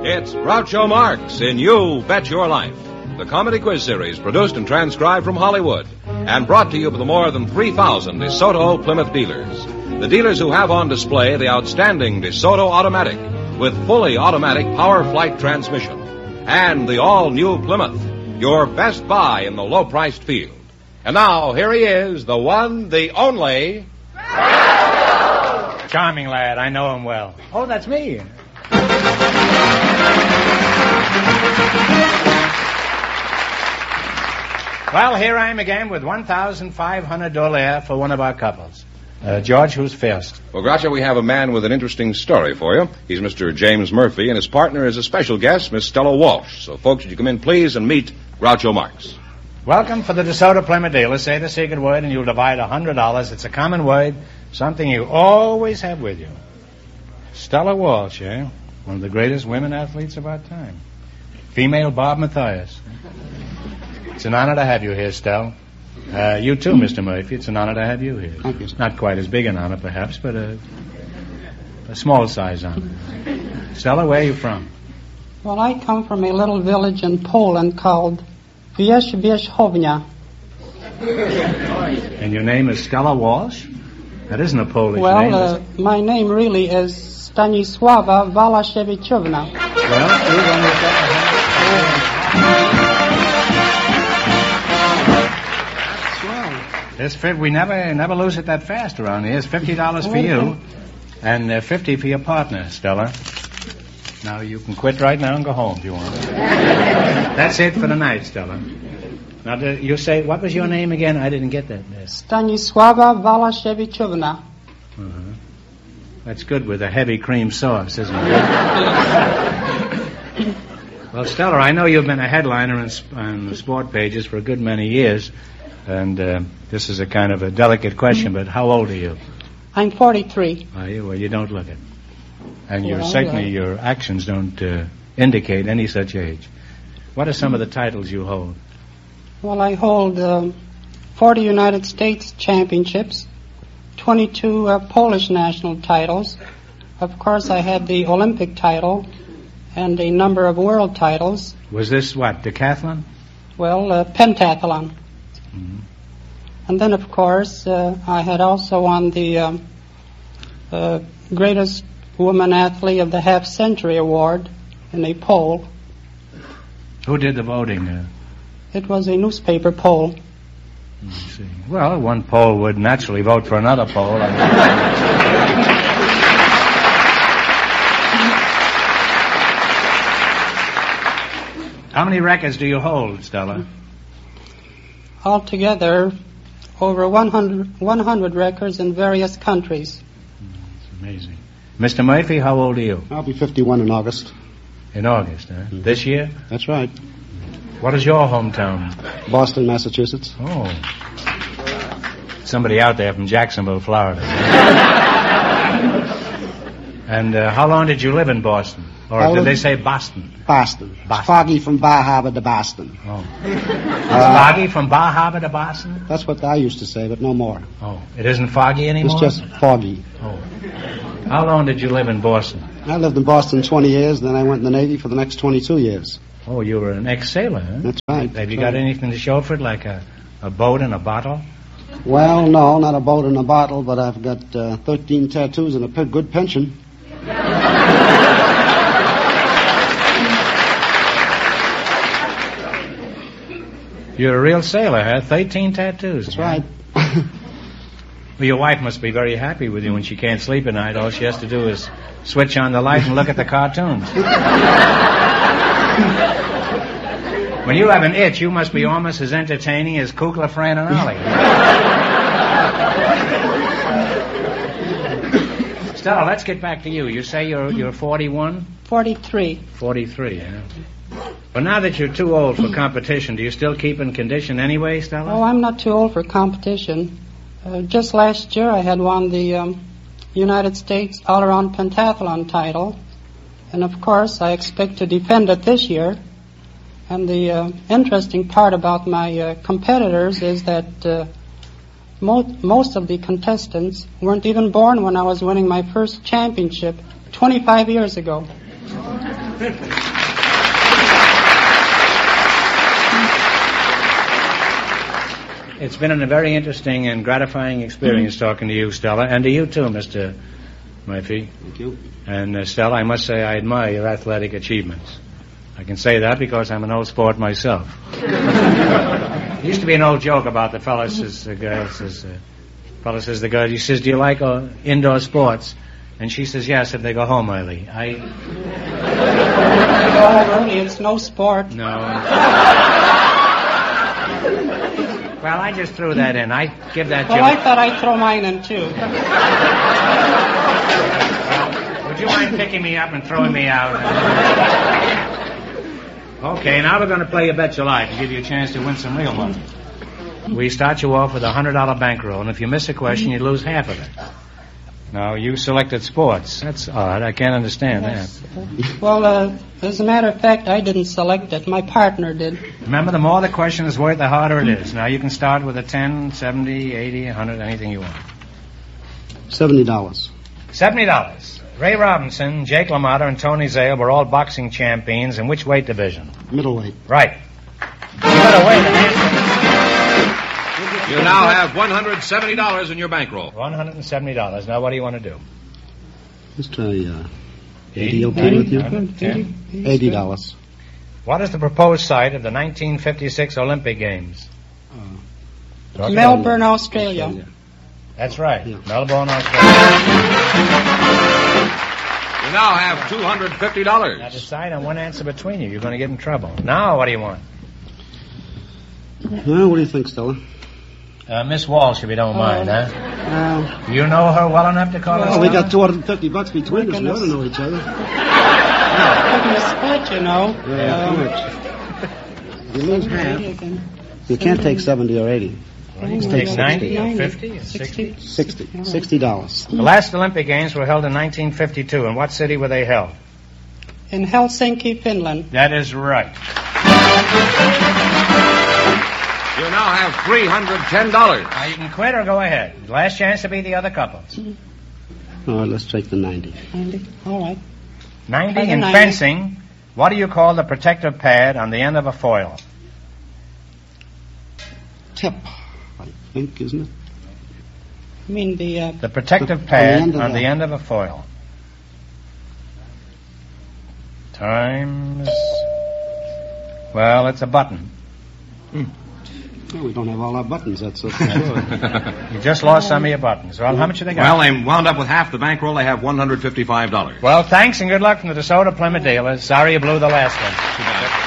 It's Groucho Marx in You Bet Your Life, the comedy quiz series produced and transcribed from Hollywood and brought to you by the more than 3,000 DeSoto Plymouth dealers. The dealers who have on display the outstanding DeSoto Automatic with fully automatic power flight transmission and the all-new Plymouth, your best buy in the low-priced field. And now, here he is, the one, the only... Charming lad, I know him well. Oh, that's me. Well, here I am again with $1,500 for one of our couples. George, who's first? Well, Groucho, we have a man with an interesting story for you. He's Mr. James Murphy, and his partner is a special guest, Miss Stella Walsh. So, folks, would you come in, please, and meet Groucho Marx. Welcome for the DeSoto Plymouth dealer. Say the secret word, and you'll divide $100. It's a common word, something you always have with you. Stella Walsh, eh? One of the greatest women athletes of our time. Female Bob Mathias. It's an honor to have you here, Stella. You too, Mr. Murphy. It's an honor to have you here. Thank you. It's not quite as big an honor, perhaps, but a small-size honor. Stella, where are you from? Well, I come from a little village in Poland called Wierzchownia. And your name is Stella Walsh? That isn't a Polish name. Well, my name really is Stanisława Walaszewiczówna. Well, we never lose it that fast around here. It's $50 for you, and $50 for your partner, Stella. Now you can quit right now and go home if you want. That's it for the night, Stella. Now you say, what was your name again? I didn't get that. Stanisława Walaszewiczówna. Uh-huh. That's good with a heavy cream sauce, isn't it? Well, Stella, I know you've been a headliner on the sport pages for a good many years. And this is a kind of a delicate question, but how old are you? I'm 43. Are you? Well, you don't look it. And certainly your actions don't indicate any such age. What are some of the titles you hold? Well, I hold 40 United States championships, 22 Polish national titles. Of course, I had the Olympic title and a number of world titles. Was this what, decathlon? Well, pentathlon. Mm-hmm. And then, of course, I had also won the greatest woman athlete of the half-century award in a poll. Who did the voting? It was a newspaper poll. Let's see. Well, one poll would naturally vote for another poll. How many records do you hold, Stella? Altogether, over 100 records in various countries. It's amazing. Mr. Murphy, how old are you? I'll be 51 in August. In August, huh? Mm-hmm. This year? That's right. What is your hometown? Boston, Massachusetts. Oh. Somebody out there from Jacksonville, Florida. And how long did you live in Boston? Or did they say Boston? Boston. Foggy from Bar Harbor to Boston. Oh. Foggy from Bar Harbor to Boston? That's what I used to say, but no more. Oh. It isn't foggy anymore? It's just foggy. Oh. How long did you live in Boston? I lived in Boston 20 years, then I went in the Navy for the next 22 years. Oh, you were an ex-sailor, huh? That's right. Have you got anything to show for it, like a boat and a bottle? Well, no, not a boat and a bottle, but I've got 13 tattoos and a good pension. You're a real sailor, huh? 13 tattoos. That's right. Well, your wife must be very happy with you when she can't sleep at night. All she has to do is switch on the light and look at the cartoons. When you have an itch, you must be almost as entertaining as Kukla, Fran, and Ollie. Stella, let's get back to you. You say you're 41? 43. 43, yeah. Well, now that you're too old for competition, do you still keep in condition anyway, Stella? Oh, I'm not too old for competition. Just last year I had won the United States all-around pentathlon title. And, of course, I expect to defend it this year. And the interesting part about my competitors is that most of the contestants weren't even born when I was winning my first championship 25 years ago. It's been a very interesting and gratifying experience talking to you, Stella, and to you too, Mr. Murphy. Thank you. And Stella, I must say I admire your athletic achievements. I can say that because I'm an old sport myself. There used to be an old joke about the fellow says the girl says, fellow says the girl, he says, do you like indoor sports? And she says, yes, if they go home early. If you go home early, it's no sport. No. Well, I just threw that in. I give that Well, joke. I thought I'd throw mine in, too. Well, would you mind picking me up and throwing me out? Okay, now we're going to play You Bet Your Life and give you a chance to win some real money. We start you off with a $100 bankroll, and if you miss a question, you lose half of it. Now, you selected sports. That's odd. I can't understand that. Well, as a matter of fact, I didn't select it. My partner did. Remember, the more the question is worth, the harder it is. Now, you can start with a 10, 70, 80, 100, anything you want. $70. $70. Ray Robinson, Jake LaMotta, and Tony Zale were all boxing champions. In which weight division? Middleweight. Right. You better wait an answer. You now have $170 in your bankroll. $170. Now, what do you want to do? Let's try 80 okay with you? $80. What is the proposed site of the 1956 Olympic Games? Melbourne, Australia. That's right. Yeah. Melbourne, Australia. You now have $250. Now decide on one answer between you. You're going to get in trouble. Now, what do you want? Well, what do you think, Stella? Miss Walsh, if you don't mind, huh? You know her well enough to call her? Well, we got $250 between us. We ought to Goodness. know each other. Taking a split, you know. Yeah, how much? You lose half. You can't take 70 or 80. Take 90 or 50 or 60? $60. The last Olympic Games were held in 1952. In what city were they held? In Helsinki, Finland. That is right. You now have $310. Now, you can quit or go ahead. Last chance to be the other couples. All right, let's take the 90. 90. All right. 90 in 90. fencing. What do you call the protective pad on the end of a foil? Tip, I think, isn't it? I mean the... The protective On the pad end of on the the- end of a foil. Times... Well, it's a button. Well, we don't have all our buttons, that's for sure. You just lost some of your buttons. Well, how much have they got? Well, they wound up with half the bankroll. They have $155. Well, thanks and good luck from the DeSoto Plymouth dealers. Sorry you blew the last one.